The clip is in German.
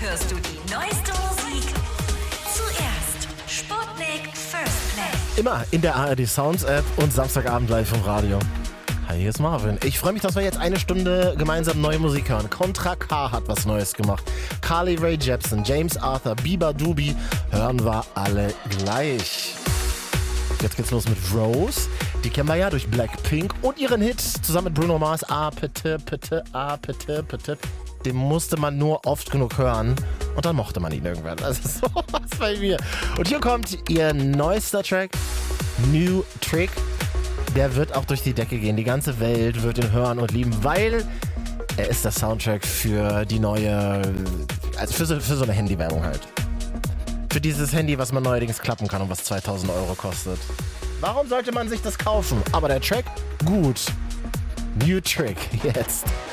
hörst du die neueste Musik zuerst. Sputnik First Play. Immer in der ARD Sounds App und Samstagabend live im Radio. Hi, hier ist Marvin. Ich freue mich, dass wir jetzt eine Stunde gemeinsam neue Musik hören. Contra K hat was Neues gemacht. Carly Rae Jepsen, James Arthur, Biba Doobie hören wir alle gleich. Jetzt geht's los mit Rose. Die kennen wir ja durch Blackpink und ihren Hit zusammen mit Bruno Mars. Petit. Den musste man nur oft genug hören und dann mochte man ihn irgendwann. Also so was bei mir. Und hier kommt ihr neuester Track, New Trick. Der wird auch durch die Decke gehen. Die ganze Welt wird ihn hören und lieben, weil er ist der Soundtrack für die neue, also für so eine Handywerbung halt. Für dieses Handy, was man neuerdings klappen kann und was 2000 Euro kostet. Warum sollte man sich das kaufen? Aber der Track, gut. New Trick, jetzt.